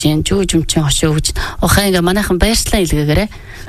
жин жүүжимчин хошоо гэж ухаа ингээ манайхан байршлаа илгээгээрээ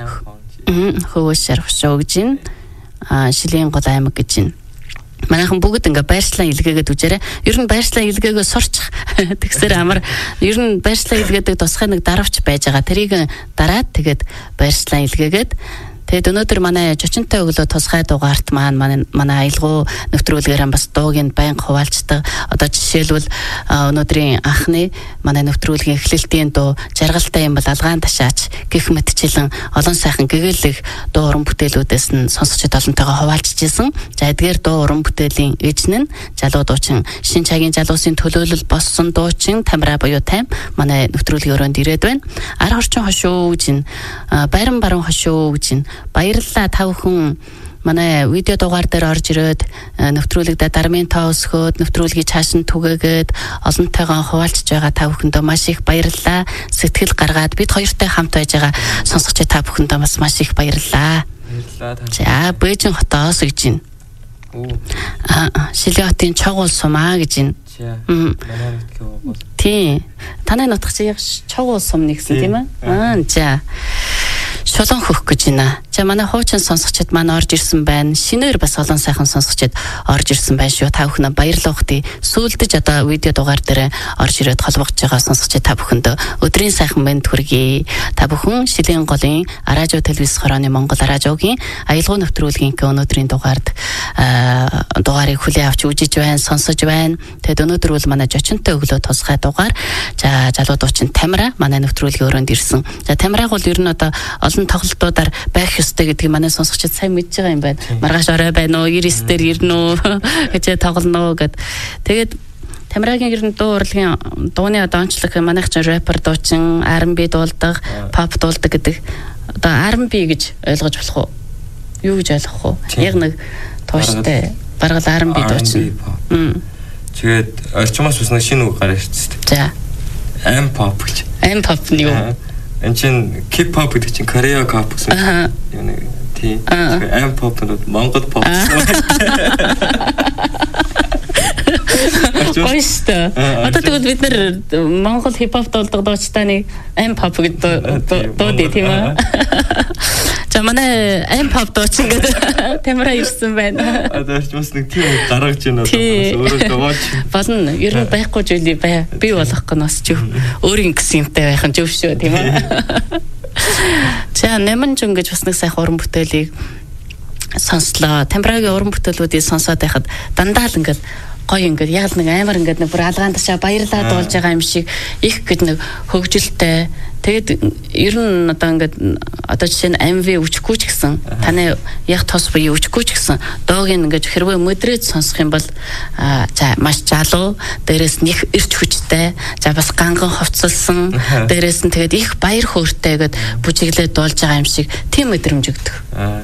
хөөсөр хошоо гэж шилийн гол аймаг гэж манайхан бүгд ингээ байршлаа илгээгээд үжээрээ ер нь байршлаа илгээгөө сурчих тэгсээр амар ер нь байршлаа илгээдэг тусгай нэг даравч байж байгаа тэрийг дараад тэгээд байршлаа илгээгээд тэгээд өнөөдөр манай жочинтой өглөө тусгай дугаарт манай аялгау нэвтрүүлгээр бас дууг нь байнга хуваалцдаг. Одоо жишээлбэл өнөөдрийн анхны манай нэвтрүүлгийн эхлэлтийн дуу жаргалтай юм бол алгаан ташаач гэх мэтчлэн олон сайхан гэгээлэг дуу уран бүтээлүүдээс нь сонсогчид олонтойгоо хуваалцж ирсэн. За эдгээр дуу уран бүтээлийн эзэн нь залуу дуучин Шин цагийн залуусын төлөөлөл болсон дуучин Тамира буюу Тайм манай нэвтрүүлгийн өрөөнд ирээд байна. Ар хорчин хошуу гэж байран баруун хошуу гэж баярлалаа та бүхэн манай видео дугаар дээр орж ирээд нэвтрүүлэгдээ дармын тоо өсгөөд нэвтрүүлгийг цааш нь түгээгээд олонтойгоо хуваалцж байгаа та бүхэндээ маш их баярлалаа. Сэтгэл гаргаад бид хоёртой хамт байж байгаа сонсогч та бүхэндээ бас маш их баярлалаа. Баярлалаа. За Бээжин хотоос гэж байна. Шилийн хотын чогуул сумаа гэж байна. Тийм. Танай нутаг чи яг чогуул сум нэгсэн тийм ээ? За. Шулуун хөх гэж байна. За манай хуучин сонсогчид маань орж ирсэн байна. Шинээр бас олон сайхан сонсогчид орж ирсэн байна шүү. Та бүхэн баярлалаа хти. Сүүлдэж одоо видео дугаар дээр орж ирээд холбогдож байгаа сонсогчид та бүхэнд өдрийн сайхан мэнд хүргэе. Та бүхэн Шилийн голын радио телевиз хорооны Монгол радиогийн аялгау нэвтрүүлгийн өнөөдрийн дугаард дугаарыг хүлээн авч үзэж байна, сонсож байна. Тэгэд өнөөдөр бол манай жочинтой өглөө тусгай дугаар. За залуу дуучин Тамира манай нэвтрүүлгийн өрөөнд ирсэн. За Тамираг бол ер нь одоо олон тоглолтуудаар байх ёстой гэдгийг манай сонсогчид сайн мэдж байгаа юм байна. Маргааш орой байна уу, 99 дээр ирнэ үү гэж тоглоно гэд. Тэгээд Тамирагийн ер нь дуу урлагийн дууны одоо онцлог манайх ч рэпер дуучин, R&B дуулдаг, pop дуулдаг гэдэг. Одоо R&B гэж ойлгож болох уу? Юу гэж ойлгох уу? Яг нэг тууштай баргал R&B дуучин. Тэгээд орчмоос бас нэг шинэ үг гараад ирсэн. За. M-pop гэж. M-pop нь юу? Энэ чинь K-pop гэдэг чинь Korea pop гэсэн. Юу нэг тийм. M-pop нь Монгол pop. Гойстой. Одоо тэгвэл бид нэр Монгол хип-хоп дуулдаг дуучтааны M-pop гэдэг дуудъя тийм үү? За манай M-pop дуучин гэдэг Тамира ирсэн байна. Одоо ч нэг тийм гаргаж байна өөрөө дууч. Болно. Ер нь байхгүй зүйлий би болох гэнэ бас ч өөрийн гэсэн юмтай байх нь зөв шүү тийм үү? За нэмэн жин гэж бас нэг сайхан уран бүтээлийг сонслоо. Тамирагийн уран бүтээлүүдийг сонсоод байхад дандаа л ингээд гоё ингээд яг нэг амар ингээд нэг бүр алгаан ташаа баярлаад дуулж байгаа юм шиг их гэж нэг хөвгөлтэй. Тэгээд ер нь одоо ингээд одоо жишээ нь MV өчггүй ч гэсэн таны яг тос буюу өчггүй ч гэсэн доог ингээд хэрвээ мөдрөөд сонсох юм бол за маш залуу, дээрээс нь их эрч хүчтэй, за бас ганган хувцалсан, дээрээс нь тэгээд их баяр хөөртэй гэд бүжиглээд дуулж байгаа юм шиг тийм мэдрэмж өгдөг.